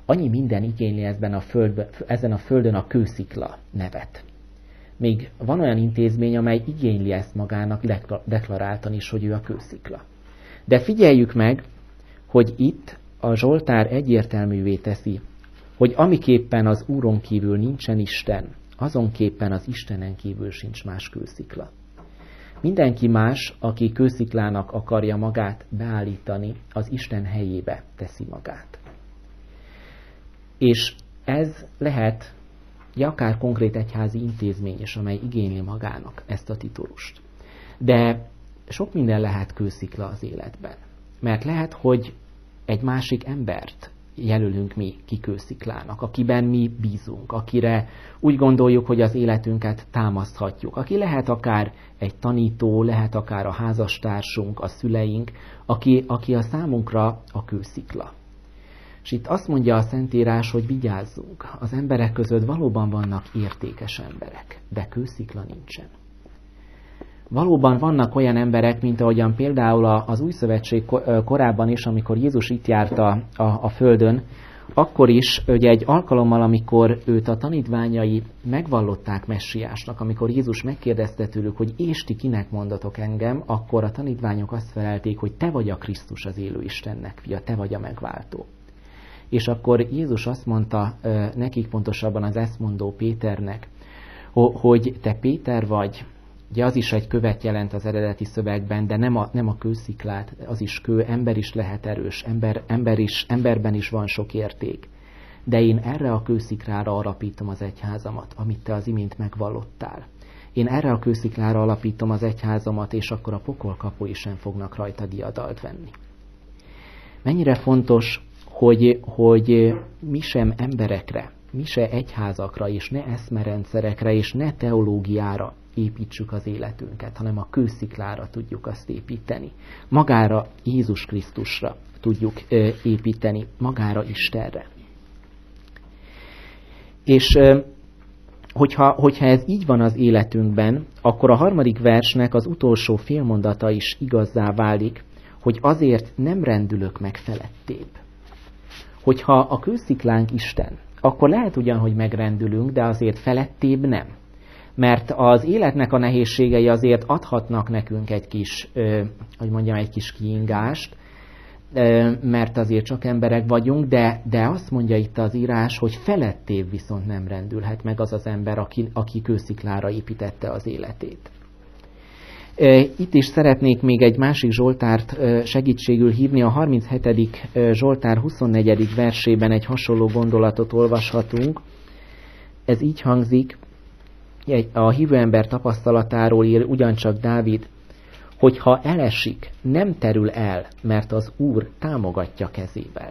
Annyi minden igényli ezen a földön a kőszikla nevet. Még van olyan intézmény, amely igényli ezt magának deklaráltan is, hogy ő a kőszikla. De figyeljük meg, hogy itt a Zsoltár egyértelművé teszi, hogy amiképpen az Úron kívül nincsen Isten, azonképpen az Istenen kívül sincs más kőszikla. Mindenki más, aki kősziklának akarja magát beállítani, az Isten helyébe teszi magát. És ez lehet akár konkrét egyházi intézmény is, amely igényli magának ezt a titulust. De sok minden lehet kőszikla az életben. Mert lehet, hogy egy másik embert jelölünk mi kikősziklának, akiben mi bízunk, akire úgy gondoljuk, hogy az életünket támaszthatjuk. Aki lehet akár egy tanító, lehet akár a házastársunk, a szüleink, aki a számunkra a kőszikla. És itt azt mondja a Szentírás, hogy vigyázzunk. Az emberek között valóban vannak értékes emberek, de kőszikla nincsen. Valóban vannak olyan emberek, mint ahogyan például az Új Szövetség korában is, amikor Jézus itt járt a földön, akkor is ugye egy alkalommal, amikor őt a tanítványai megvallották messiásnak, amikor Jézus megkérdezte tőlük, hogy és ti kinek mondatok engem, akkor a tanítványok azt felelték, hogy te vagy a Krisztus, az élő Istennek fia, te vagy a megváltó. És akkor Jézus azt mondta nekik, pontosabban az ezt mondó Péternek, hogy te Péter vagy. Ugye az is egy követ jelent az eredeti szövegben, de nem a kősziklát, az is kő, ember is lehet erős, emberben is van sok érték. De én erre a kősziklára alapítom az egyházamat, amit te az imént megvallottál. Én erre a kősziklára alapítom az egyházamat, és akkor a pokol kapui sem fognak rajta diadalt venni. Mennyire fontos, hogy mi sem emberekre, mi se egyházakra, és ne eszmerendszerekre, és ne teológiára építsük az életünket, hanem a kősziklára tudjuk azt építeni. Magára, Jézus Krisztusra tudjuk építeni, magára Istenre. És hogyha ez így van az életünkben, akkor a 3. versnek az utolsó félmondata is igazzá válik, hogy azért nem rendülök meg felettébb. Hogyha a kősziklánk Isten, akkor lehet ugyan, hogy megrendülünk, de azért felettébb nem. Mert az életnek a nehézségei azért adhatnak nekünk egy kis kiingást, mert azért csak emberek vagyunk, de azt mondja itt az írás, hogy felettébb viszont nem rendülhet meg az az ember, aki kősziklára építette az életét. Itt is szeretnék még egy másik Zsoltárt segítségül hívni. A 37. Zsoltár 24. versében egy hasonló gondolatot olvashatunk. Ez így hangzik, a hívő ember tapasztalatáról ír ugyancsak Dávid, hogyha elesik, nem terül el, mert az Úr támogatja kezével.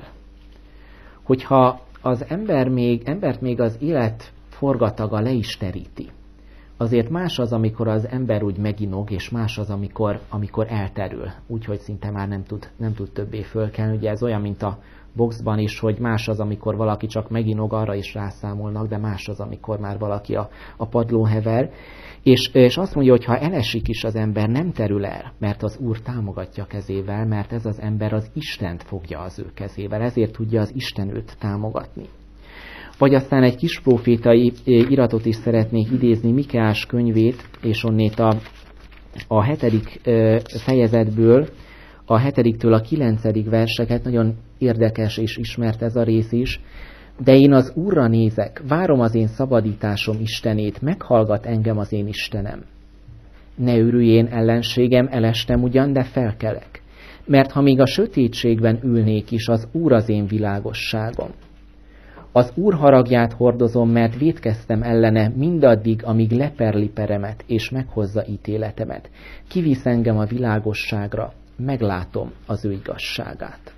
Hogyha az embert még az élet forgataga le is teríti, azért más az, amikor az ember úgy meginog, és más az, amikor elterül, úgyhogy szinte már nem tud többé fölkelni. Ugye ez olyan, mint a boxban is, hogy más az, amikor valaki csak meginog, arra is rászámolnak, de más az, amikor már valaki a padlón hever. És azt mondja, hogy ha elesik is az ember, nem terül el, mert az Úr támogatja kezével, mert ez az ember az Istent fogja az ő kezével, ezért tudja az Isten őt támogatni. Vagy aztán egy kis prófétai iratot is szeretnék idézni, Mikeás könyvét, és onnét a 7. fejezetből, a 7-től a 9. verseket, nagyon érdekes és ismert ez a rész is. De én az Úrra nézek, várom az én szabadításom Istenét, meghallgat engem az én Istenem. Ne örüljén ellenségem, elestem ugyan, de felkelek. Mert ha még a sötétségben ülnék is, az Úr az én világosságom. Az Úr haragját hordozom, mert vétkeztem ellene mindaddig, amíg leperli peremet és meghozza ítéletemet. Kivisz engem a világosságra, meglátom az ő igazságát.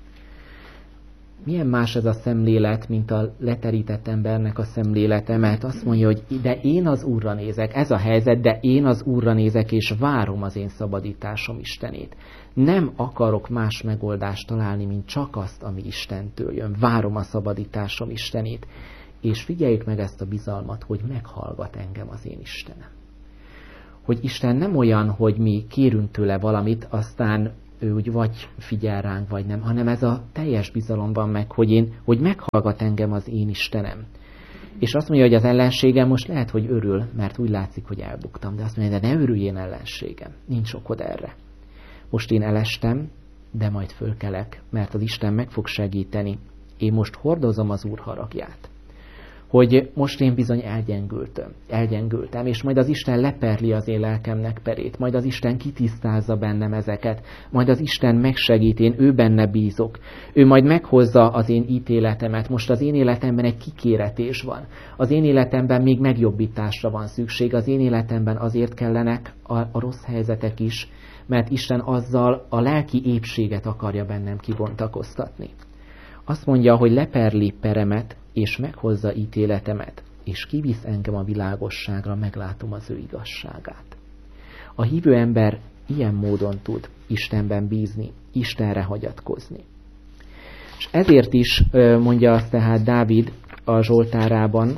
Milyen más ez a szemlélet, mint a leterített embernek a szemlélete, mert azt mondja, hogy de én az Úrra nézek, ez a helyzet, de én az Úrra nézek, és várom az én szabadításom Istenét. Nem akarok más megoldást találni, mint csak azt, ami Istentől jön. Várom a szabadításom Istenét. És figyeljük meg ezt a bizalmat, hogy meghallgat engem az én Istenem. Hogy Isten nem olyan, hogy mi kérünk tőle valamit, aztán ő úgy vagy figyel ránk, vagy nem, hanem ez a teljes bizalom van meg, hogy meghallgat engem az én Istenem. És azt mondja, hogy az ellenségem most lehet, hogy örül, mert úgy látszik, hogy elbuktam. De azt mondja, de ne örüljén ellenségem. Nincs okod erre. Most én elestem, de majd fölkelek, mert az Isten meg fog segíteni. Én most hordozom az Úr haragját. Hogy most én bizony elgyengültem, és majd az Isten leperli az én lelkemnek perét, majd az Isten kitisztázza bennem ezeket, majd az Isten megsegít, én ő benne bízok. Ő majd meghozza az én ítéletemet. Most az én életemben egy kikéretés van. Az én életemben még megjobbításra van szükség. Az én életemben azért kellenek a rossz helyzetek is, mert Isten azzal a lelki épséget akarja bennem kibontakoztatni. Azt mondja, hogy leperli peremet, és meghozza ítéletemet, és kivisz engem a világosságra, meglátom az ő igazságát. A hívő ember ilyen módon tud Istenben bízni, Istenre hagyatkozni. És ezért is mondja azt tehát Dávid a Zsoltárában,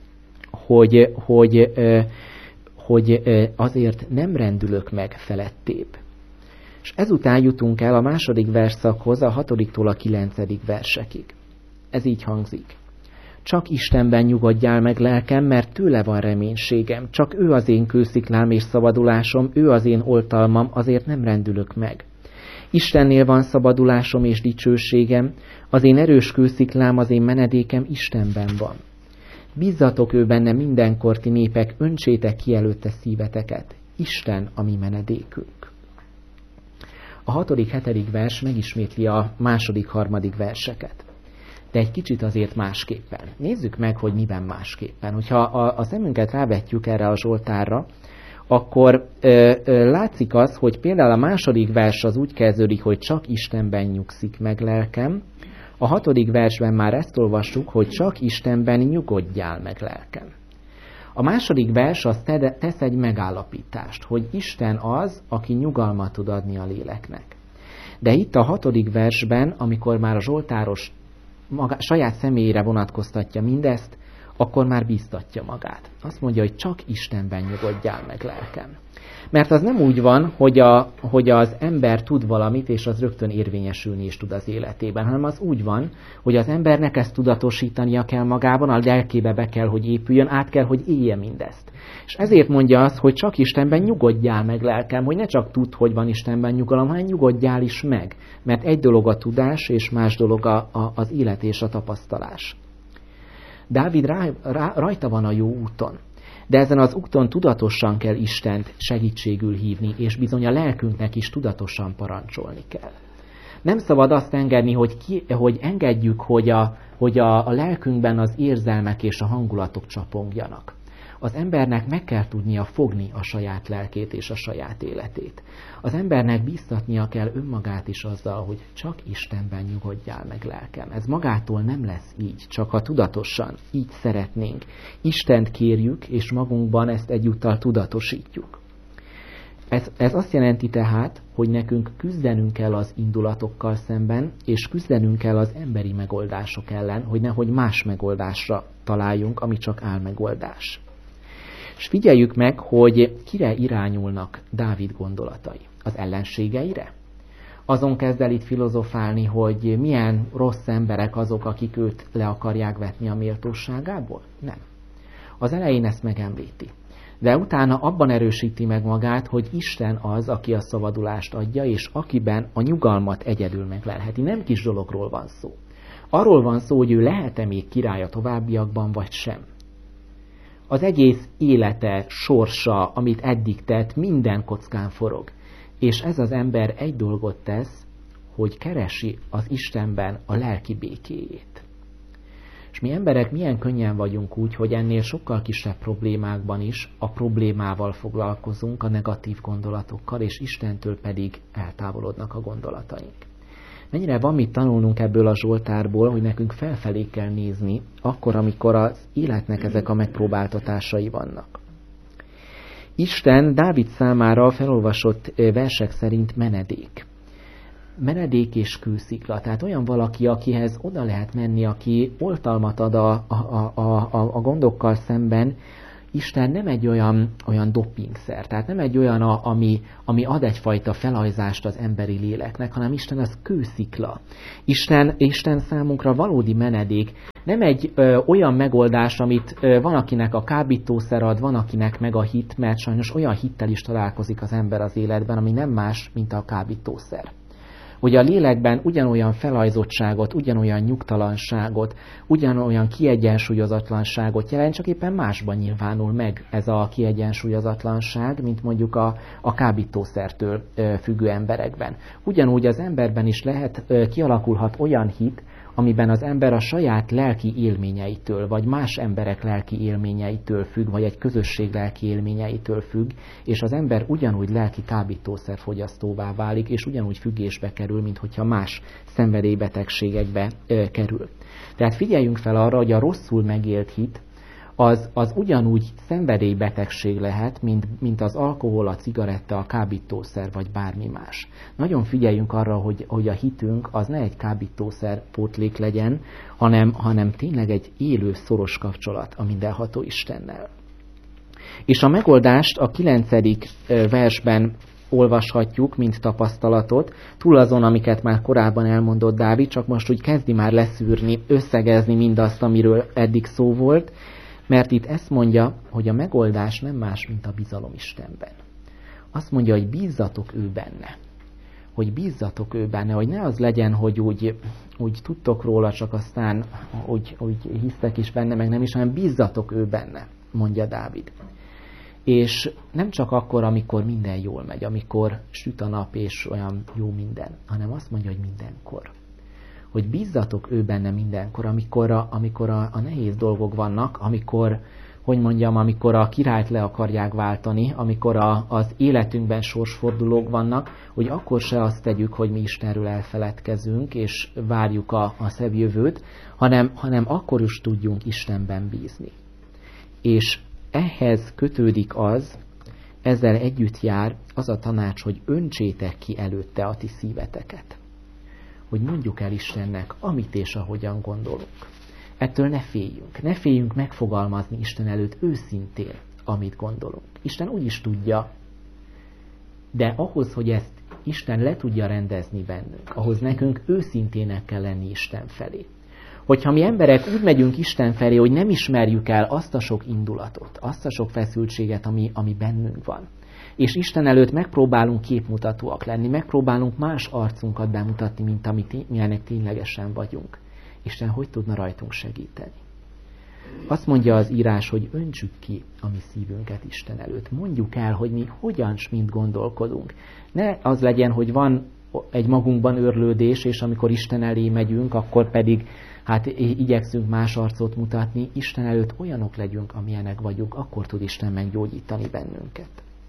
hogy azért nem rendülök meg felettébb. És ezután jutunk el a második versszakhoz, a 6-tól a 9. versekig. Ez így hangzik. Csak Istenben nyugodjál meg lelkem, mert tőle van reménységem. Csak ő az én kősziklám és szabadulásom, ő az én oltalmam, azért nem rendülök meg. Istennél van szabadulásom és dicsőségem, az én erős kősziklám, az én menedékem Istenben van. Bízzatok ő benne mindenkor, ti népek, öntsétek ki előtte szíveteket. Isten a mi menedékünk. A 6.-7. vers megismétli a 2.-3. verseket. De egy kicsit azért másképpen. Nézzük meg, hogy miben másképpen. Hogyha a szemünket rávetjük erre a Zsoltárra, akkor látszik az, hogy például a 2. vers az úgy kezdődik, hogy csak Istenben nyugszik meg lelkem. A 6. versben már ezt olvassuk, hogy csak Istenben nyugodjál meg lelkem. A 2. vers az tesz egy megállapítást, hogy Isten az, aki nyugalmat tud adni a léleknek. De itt a 6. versben, amikor már a zsoltáros saját személyére vonatkoztatja mindezt, akkor már bíztatja magát. Azt mondja, hogy csak Istenben nyugodjál meg lelkem. Mert az nem úgy van, hogy az ember tud valamit, és az rögtön érvényesülni is tud az életében, hanem az úgy van, hogy az embernek ezt tudatosítania kell magában, a lelkébe be kell, hogy épüljön, át kell, hogy élje mindezt. És ezért mondja azt, hogy csak Istenben nyugodjál meg lelkem, hogy ne csak tudd, hogy van Istenben nyugalom, hanem nyugodjál is meg. Mert egy dolog a tudás, és más dolog az élet és a tapasztalás. Dávid rajta van a jó úton. De ezen az úton tudatosan kell Istent segítségül hívni, és bizony a lelkünknek is tudatosan parancsolni kell. Nem szabad azt engedni, hogy engedjük, hogy a lelkünkben az érzelmek és a hangulatok csapongjanak. Az embernek meg kell tudnia fogni a saját lelkét és a saját életét. Az embernek bíztatnia kell önmagát is azzal, hogy csak Istenben nyugodjál meg lelkem. Ez magától nem lesz így, csak ha tudatosan így szeretnénk. Istent kérjük, és magunkban ezt egyúttal tudatosítjuk. Ez azt jelenti tehát, hogy nekünk küzdenünk kell az indulatokkal szemben, és küzdenünk kell az emberi megoldások ellen, hogy nehogy más megoldásra találjunk, ami csak álmegoldás. És figyeljük meg, hogy kire irányulnak Dávid gondolatai. Az ellenségeire? Azon kezd el itt filozofálni, hogy milyen rossz emberek azok, akik őt le akarják vetni a méltóságából? Nem. Az elején ezt megemlíti. De utána abban erősíti meg magát, hogy Isten az, aki a szabadulást adja, és akiben a nyugalmat egyedül meglelheti. Nem kis dologról van szó. Arról van szó, hogy ő lehet-e még király a továbbiakban, vagy sem. Az egész élete, sorsa, amit eddig tett, minden kockán forog. És ez az ember egy dolgot tesz, hogy keresi az Istenben a lelki békéjét. És mi emberek milyen könnyen vagyunk úgy, hogy ennél sokkal kisebb problémákban is a problémával foglalkozunk, a negatív gondolatokkal, és Istentől pedig eltávolodnak a gondolataink. Mennyire van mit tanulnunk ebből a Zsoltárból, hogy nekünk felfelé kell nézni, akkor, amikor az életnek ezek a megpróbáltatásai vannak. Isten Dávid számára a felolvasott versek szerint menedék. Menedék és kőszikla. Tehát olyan valaki, akihez oda lehet menni, aki oltalmat ad a gondokkal szemben, Isten nem egy olyan doppingszer, tehát nem egy olyan, ami ad egyfajta felajzást az emberi léleknek, hanem Isten az kőszikla. Isten számunkra valódi menedék, nem egy olyan megoldás, amit van akinek a kábítószer ad, van akinek meg a hit, mert sajnos olyan hittel is találkozik az ember az életben, ami nem más, mint a kábítószer. Hogy a lélekben ugyanolyan felajzottságot, ugyanolyan nyugtalanságot, ugyanolyan kiegyensúlyozatlanságot jelent, csak éppen másban nyilvánul meg ez a kiegyensúlyozatlanság, mint mondjuk a kábítószertől függő emberekben. Ugyanúgy az emberben is kialakulhat olyan hit, amiben az ember a saját lelki élményeitől, vagy más emberek lelki élményeitől függ, vagy egy közösség lelki élményeitől függ, és az ember ugyanúgy lelki kábítószerfogyasztóvá válik, és ugyanúgy függésbe kerül, mint hogyha más szenvedélybetegségekbe kerül. Tehát figyeljünk fel arra, hogy a rosszul megélt hit, az ugyanúgy szenvedélybetegség lehet, mint az alkohol, a cigaretta, a kábítószer, vagy bármi más. Nagyon figyeljünk arra, hogy a hitünk az ne egy kábítószer pótlék legyen, hanem tényleg egy élő, szoros kapcsolat a mindenható Istennel. És a megoldást a 9. versben olvashatjuk, mint tapasztalatot, túl azon, amiket már korábban elmondott Dávid, csak most úgy kezdi már leszűrni, összegezni mindazt, amiről eddig szó volt, mert itt ezt mondja, hogy a megoldás nem más, mint a bizalom Istenben. Azt mondja, hogy bízzatok ő benne. Hogy bízzatok ő benne, hogy ne az legyen, hogy úgy tudtok róla, csak aztán úgy hisztek is benne, meg nem is, hanem bízzatok ő benne, mondja Dávid. És nem csak akkor, amikor minden jól megy, amikor süt a nap és olyan jó minden, hanem azt mondja, hogy mindenkor. Hogy bízzatok ő benne mindenkor, amikor a nehéz dolgok vannak, amikor a királyt le akarják váltani, amikor az életünkben sorsfordulók vannak, hogy akkor se azt tegyük, hogy mi Istenről elfeledkezünk, és várjuk a szebb jövőt, hanem akkor is tudjunk Istenben bízni. És ehhez kötődik ezzel együtt jár az a tanács, hogy öntsétek ki előtte a ti szíveteket. Hogy mondjuk el Istennek, amit és ahogyan gondolunk. Ettől ne féljünk. Ne féljünk megfogalmazni Isten előtt őszintén, amit gondolunk. Isten úgyis tudja, de ahhoz, hogy ezt Isten le tudja rendezni bennünk, ahhoz nekünk őszintének kell lenni Isten felé. Hogyha mi emberek úgy megyünk Isten felé, hogy nem ismerjük el azt a sok indulatot, azt a sok feszültséget, ami bennünk van, és Isten előtt megpróbálunk képmutatóak lenni, megpróbálunk más arcunkat bemutatni, mint milyenek ténylegesen vagyunk. Isten hogy tudna rajtunk segíteni? Azt mondja az írás, hogy öntsük ki a mi szívünket Isten előtt. Mondjuk el, hogy mi hogyan s mint gondolkodunk. Ne az legyen, hogy van egy magunkban őrlődés, és amikor Isten elé megyünk, akkor pedig igyekszünk más arcot mutatni. Isten előtt olyanok legyünk, amilyenek vagyunk, akkor tud Isten meggyógyítani bennünket.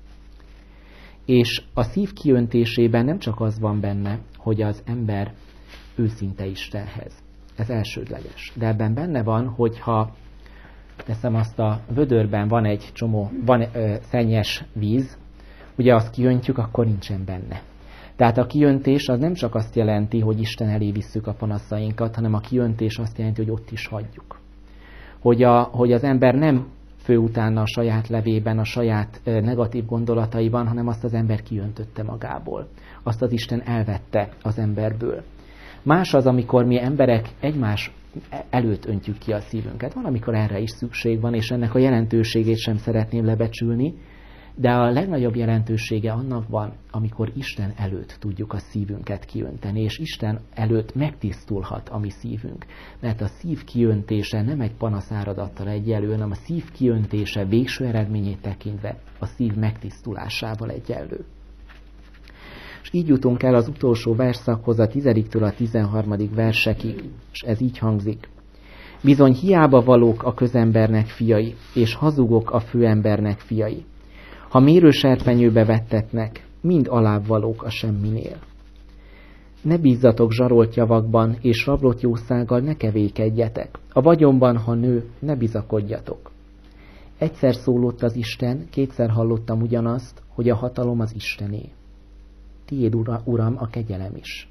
És a szív kiöntésében nem csak az van benne, hogy az ember őszinte Istenhez. Ez elsődleges. De ebben benne van, hogyha teszem azt, a vödörben van egy csomó, szennyes víz, ugye azt kiöntjük, akkor nincsen benne. Tehát a kiöntés az nem csak azt jelenti, hogy Isten elé visszük a panaszainkat, hanem a kiöntés azt jelenti, hogy ott is hagyjuk. Hogy az ember nem fő utána a saját levében, a saját negatív gondolataiban, hanem azt az ember kiöntötte magából. Azt az Isten elvette az emberből. Más az, amikor mi emberek egymás előtt öntjük ki a szívünket. Van, amikor erre is szükség van, és ennek a jelentőségét sem szeretném lebecsülni, de a legnagyobb jelentősége annak van, amikor Isten előtt tudjuk a szívünket kiönteni, és Isten előtt megtisztulhat a mi szívünk. Mert a szív kiöntése nem egy panaszáradattal egyenlő, hanem a szív kiöntése végső eredményét tekintve a szív megtisztulásával egyenlő. És így jutunk el az utolsó versszakhoz, a 10-től a 13. versekig, és ez így hangzik. Bizony hiába valók a közembernek fiai, és hazugok a főembernek fiai. Ha mérőserpenyőbe vettetnek, mind alább valók a semminél. Ne bízzatok zsarolt javakban, és rablott jószággal ne kevékedjetek. A vagyonban, ha nő, ne bizakodjatok. Egyszer szólott az Isten, kétszer hallottam ugyanazt, hogy a hatalom az Istené. Tiéd, Uram, a kegyelem is.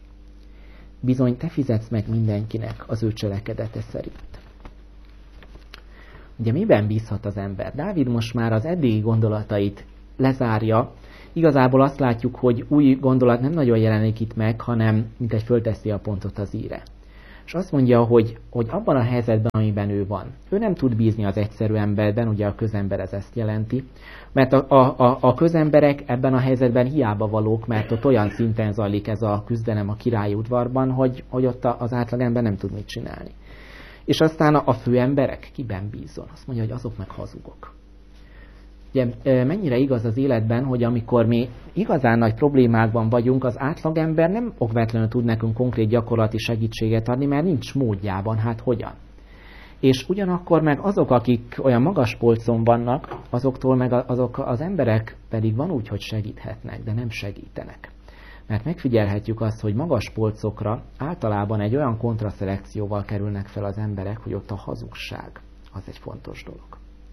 Bizony te fizetsz meg mindenkinek az ő cselekedete szerint. Ugye miben bízhat az ember? Dávid most már az eddigi gondolatait lezárja. Igazából azt látjuk, hogy új gondolat nem nagyon jelenik itt meg, hanem mint egy fölteszi a pontot az íre. És azt mondja, hogy abban a helyzetben, amiben ő van, ő nem tud bízni az egyszerű emberben, ugye a közember ez ezt jelenti, mert a közemberek ebben a helyzetben hiába valók, mert ott olyan szinten zajlik ez a küzdelem a királyi udvarban, hogy ott az átlagember nem tud mit csinálni. És aztán a főemberek kiben bízol? Azt mondja, hogy azok meg hazugok. Ugye, mennyire igaz az életben, hogy amikor mi igazán nagy problémákban vagyunk, az átlagember nem okvetlenül tud nekünk konkrét gyakorlati segítséget adni, mert nincs módjában, hát hogyan. És ugyanakkor meg azok, akik olyan magas polcon vannak, azoktól meg azok az emberek pedig van úgy, hogy segíthetnek, de nem segítenek. Mert megfigyelhetjük azt, hogy magas polcokra általában egy olyan kontraszelekcióval kerülnek fel az emberek, hogy ott a hazugság az egy fontos dolog.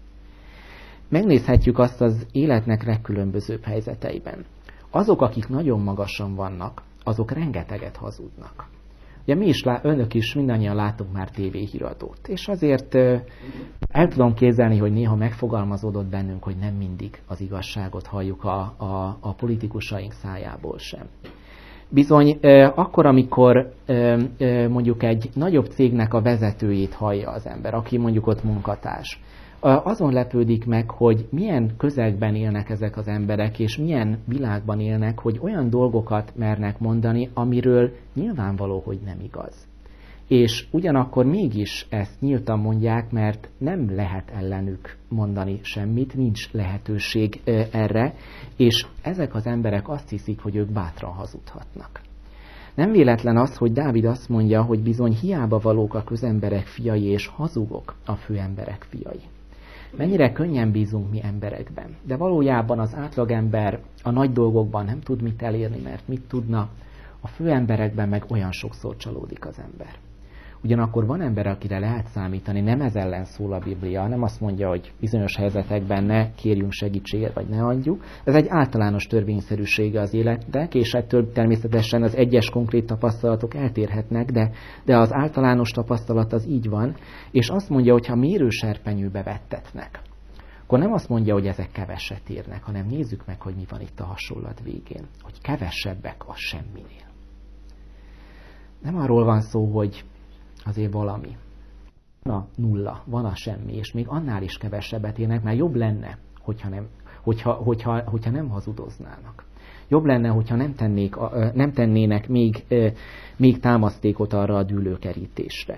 Megnézhetjük azt az életnek legkülönbözőbb helyzeteiben. Azok, akik nagyon magasan vannak, azok rengeteget hazudnak. Ugye mi is, önök is mindannyian látunk már tévéhíradót, és azért el tudom képzelni, hogy néha megfogalmazódott bennünk, hogy nem mindig az igazságot halljuk a politikusaink szájából sem. Bizony, akkor, amikor mondjuk egy nagyobb cégnek a vezetőjét hallja az ember, aki mondjuk ott munkatárs, azon lepődik meg, hogy milyen közegben élnek ezek az emberek, és milyen világban élnek, hogy olyan dolgokat mernek mondani, amiről nyilvánvaló, hogy nem igaz. És ugyanakkor mégis ezt nyíltan mondják, mert nem lehet ellenük mondani semmit, nincs lehetőség erre, és ezek az emberek azt hiszik, hogy ők bátran hazudhatnak. Nem véletlen az, hogy Dávid azt mondja, hogy bizony hiába valók a közemberek fiai, és hazugok a főemberek fiai. Mennyire könnyen bízunk mi emberekben. De valójában az átlagember a nagy dolgokban nem tud mit elérni, mert mit tudna, a főemberekben meg olyan sokszor csalódik az ember. Ugyanakkor van ember, akire lehet számítani, nem ez ellen szól a Biblia, nem azt mondja, hogy bizonyos helyzetekben ne kérjünk segítséget, vagy ne adjuk. Ez egy általános törvényszerűsége az életnek, és ettől természetesen az egyes konkrét tapasztalatok eltérhetnek, de az általános tapasztalat az így van, és azt mondja, hogy ha mérőserpenyőbe vettetnek, akkor nem azt mondja, hogy ezek keveset érnek, hanem nézzük meg, hogy mi van itt a hasonlat végén, hogy kevesebbek a semminél. Nem arról van szó, hogy azért valami. Van a nulla, van a semmi, és még annál is kevesebbet érnek, mert jobb lenne, hogyha nem hazudoznának. Jobb lenne, hogyha nem tennének még támasztékot arra a dűlőkerítésre.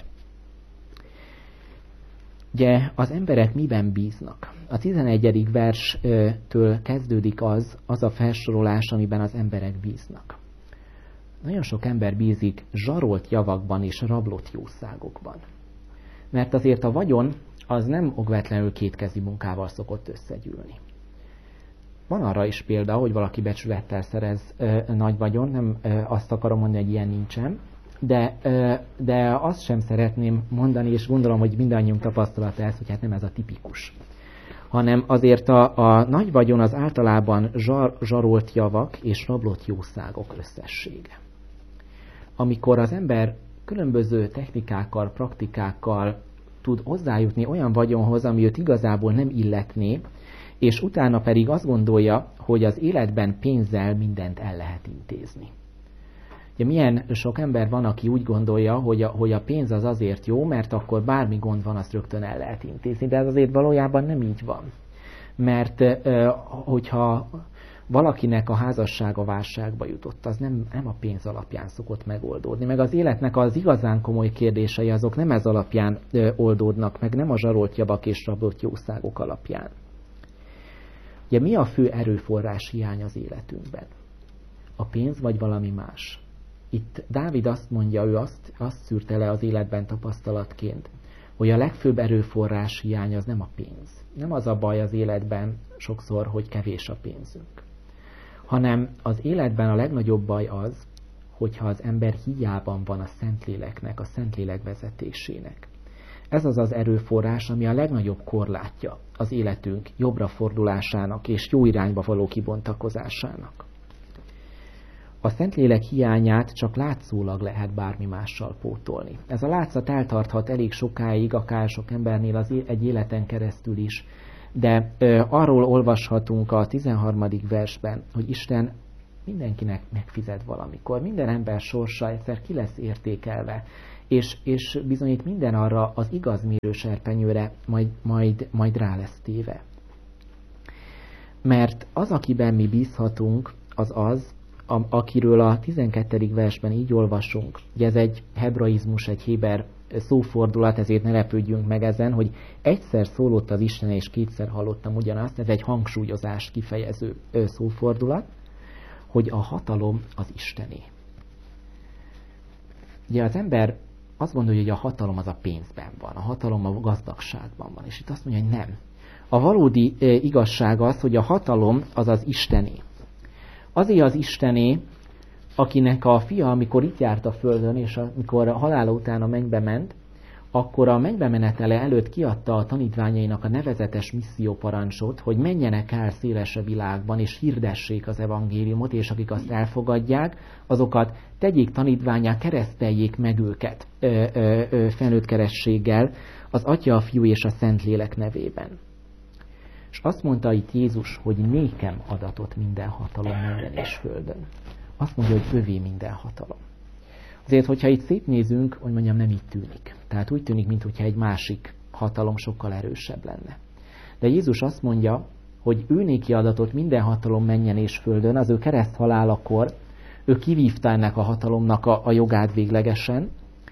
Ugye az emberek miben bíznak? A 11. verstől kezdődik az a felsorolás, amiben az emberek bíznak. Nagyon sok ember bízik zsarolt javakban és rablott jószágokban. Mert azért a vagyon az nem okvetlenül kétkezi munkával szokott összegyűlni. Van arra is példa, hogy valaki becsülettel szerez nagy vagyon, nem azt akarom mondani, hogy ilyen nincsen, de azt sem szeretném mondani, és gondolom, hogy mindannyiunk tapasztalata ez, hogy hát nem ez a tipikus. Hanem azért a nagy vagyon az általában zsarolt javak és rablott jószágok összessége. Amikor az ember különböző technikákkal, praktikákkal tud hozzájutni olyan vagyonhoz, ami őt igazából nem illetné, és utána pedig azt gondolja, hogy az életben pénzzel mindent el lehet intézni. Ugye milyen sok ember van, aki úgy gondolja, hogy a pénz az azért jó, mert akkor bármi gond van, azt rögtön el lehet intézni, de ez azért valójában nem így van. Mert hogyha valakinek a házassága válságba jutott, az nem a pénz alapján szokott megoldódni. Meg az életnek az igazán komoly kérdései azok nem ez alapján oldódnak meg, nem a zsarolt javak és rablott jószágok alapján. Ugye mi a fő erőforrás hiány az életünkben? A pénz vagy valami más? Itt Dávid azt mondja, ő azt szűrte le az életben tapasztalatként, hogy a legfőbb erőforrás hiány az nem a pénz. Nem az a baj az életben sokszor, hogy kevés a pénzünk. Hanem az életben a legnagyobb baj az, hogyha az ember hiában van a Szentléleknek, a Szentlélek vezetésének. Ez az az erőforrás, ami a legnagyobb korlátja az életünk jobbra fordulásának és jó irányba való kibontakozásának. a Szentlélek hiányát csak látszólag lehet bármi mással pótolni. Ez a látszat eltarthat elég sokáig, akár sok embernél egy életen keresztül is, de arról olvashatunk a 13. versben, hogy Isten mindenkinek megfizet valamikor. Minden ember sorsa egyszer ki lesz értékelve, és bizonyít minden arra az igaz mérőserpenyőre majd rá lesz téve. Mert az, akiben mi bízhatunk, az, akiről a 12. versben így olvasunk. Ugye ez egy hebraizmus, egy héber szófordulat, ezért ne lepődjünk meg ezen, hogy egyszer szólott az Isten, és kétszer hallottam ugyanazt, ez egy hangsúlyozást kifejező szófordulat, hogy a hatalom az Istené. Ugye az ember azt gondolja, hogy a hatalom az a pénzben van, a hatalom a gazdagságban van, és itt azt mondja, hogy nem. A valódi igazság az, hogy a hatalom az az Istené. Azért az Istené, akinek a fia, amikor itt járt a földön, és amikor a halála után a mennybe ment, akkor a mennybe menetele előtt kiadta a tanítványainak a nevezetes misszióparancsot, hogy menjenek el széles a világban, és hirdessék az evangéliumot, és akik azt elfogadják, azokat tegyék tanítvánnyá, kereszteljék meg őket felnőtt kerességgel, az Atya, a Fiú és a Szentlélek nevében. És azt mondta itt Jézus, hogy nékem adatott minden hatalom mennyben és földön. Azt mondja, hogy övé minden hatalom. Azért, hogyha itt szétnézünk, hogy mondjam, nem így tűnik. Tehát úgy tűnik, mintha egy másik hatalom sokkal erősebb lenne. De Jézus azt mondja, hogy ő néki adatott minden hatalom mennyen és földön, az ő kereszthalálakor ő kivívta ennek a hatalomnak a jogát véglegesen,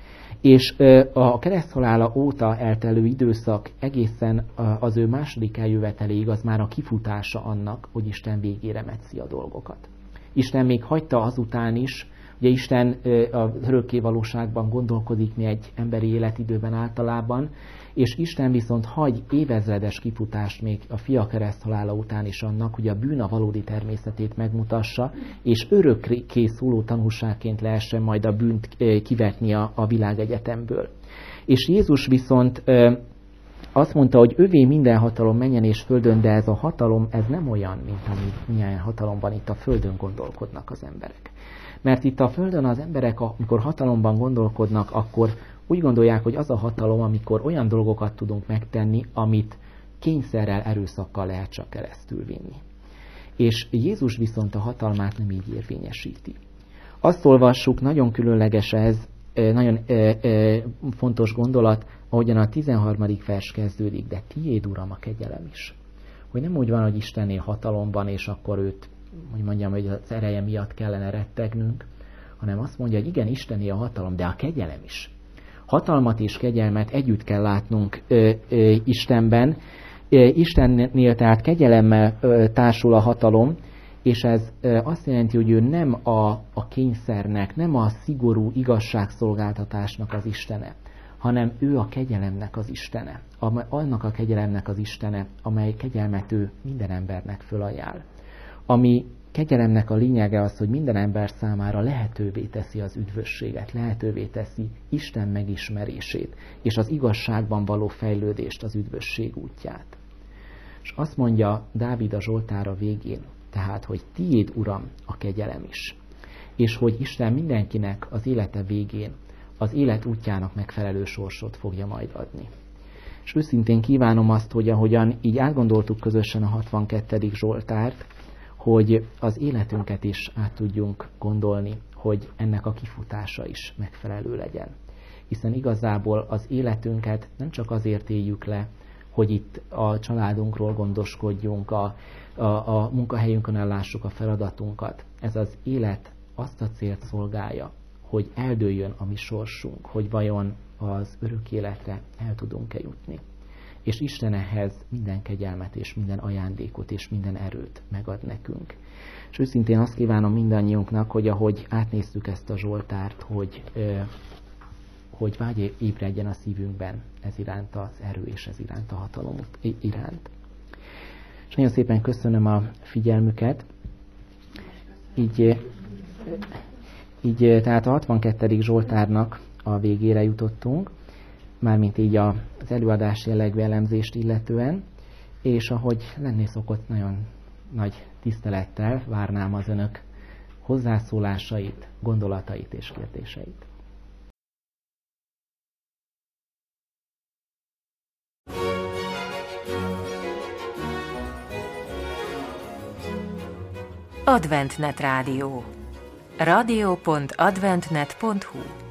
és a kereszthalála óta eltelő időszak egészen az ő második eljöveteléig az már a kifutása annak, hogy Isten végére metszi a dolgokat. Isten még hagyta azután is, ugye Isten az örökké valóságban gondolkodik mi egy emberi életidőben általában, és Isten viszont hagy évezredes kifutást még a fia kereszthalála után is annak, hogy a bűn a valódi természetét megmutassa, és örökké szóló tanúságként lehessen majd a bűnt kivetni a világegyetemből. És Jézus viszont azt mondta, hogy övé minden hatalom menjen és földön, de ez a hatalom, ez nem olyan, mint milyen hatalom van itt a földön, gondolkodnak az emberek. Mert itt a földön az emberek, amikor hatalomban gondolkodnak, akkor úgy gondolják, hogy az a hatalom, amikor olyan dolgokat tudunk megtenni, amit kényszerrel, erőszakkal lehet csak keresztül vinni. És Jézus viszont a hatalmát nem így érvényesíti. Azt olvassuk, nagyon különleges ez, nagyon fontos gondolat, ahogyan a 13. vers kezdődik, de tiéd, Uram, a kegyelem is. Hogy nem úgy van, hogy Istennél hatalom van, és akkor őt, hogy mondjam, hogy az ereje miatt kellene rettegnünk, hanem azt mondja, hogy igen, Istenné a hatalom, de a kegyelem is. Hatalmat és kegyelmet együtt kell látnunk Istenben. Istennél tehát kegyelemmel társul a hatalom, és ez azt jelenti, hogy ő nem a kényszernek, nem a szigorú igazságszolgáltatásnak az Istene, hanem ő a kegyelemnek az Istene. Annak a kegyelemnek az Istene, amely kegyelmet ő minden embernek fölajánl. Ami kegyelemnek a lényege az, hogy minden ember számára lehetővé teszi az üdvösséget, lehetővé teszi Isten megismerését, és az igazságban való fejlődést, az üdvösség útját. És azt mondja Dávid a Zsoltára végén, tehát, hogy tiéd, Uram, a kegyelem is. És hogy Isten mindenkinek az élete végén az élet útjának megfelelő sorsot fogja majd adni. És őszintén kívánom azt, hogy ahogyan így átgondoltuk közösen a 62. Zsoltárt, hogy az életünket is át tudjunk gondolni, hogy ennek a kifutása is megfelelő legyen. Hiszen igazából az életünket nem csak azért éljük le, hogy itt a családunkról gondoskodjunk, a munkahelyünkön ellássuk a feladatunkat. Ez az élet azt a célt szolgálja, hogy eldőljön a mi sorsunk, hogy vajon az örök életre el tudunk-e jutni. És Isten ehhez minden kegyelmet és minden ajándékot és minden erőt megad nekünk. És őszintén azt kívánom mindannyiunknak, hogy ahogy átnéztük ezt a Zsoltárt, hogy vágy ébredjen a szívünkben ez iránt az erő és ez iránt a hatalom iránt. És nagyon szépen köszönöm a figyelmüket. Így tehát a 62. Zsoltárnak a végére jutottunk, mármint így az előadás jellegű elemzést illetően, és ahogy lenni szokott, nagyon nagy tisztelettel várnám az önök hozzászólásait, gondolatait és kérdéseit. Adventnet Rádió. radio.adventnet.hu